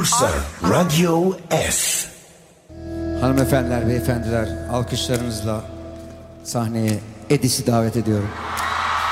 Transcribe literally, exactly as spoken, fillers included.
Bursa Radyo S. Hanımefendiler, beyefendiler, alkışlarınızla sahneye Edis'i davet ediyorum.